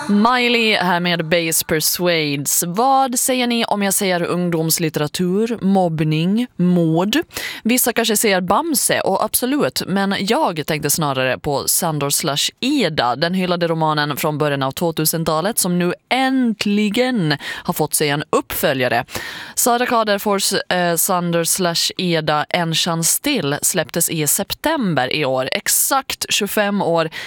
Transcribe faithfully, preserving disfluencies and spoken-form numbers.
Miley här med Base Persuades. Vad säger ni om jag säger ungdomslitteratur, mobbning, mord? Vissa kanske säger Bamse, och absolut, men jag tänkte snarare på Sandor slash Ida, den hyllade romanen från början av tvåtusentalet som nu äntligen har fått sig en uppföljare. Sara Kaderfors eh, Sandor slash Ida En chans till släpptes i september i år, exakt tjugofem år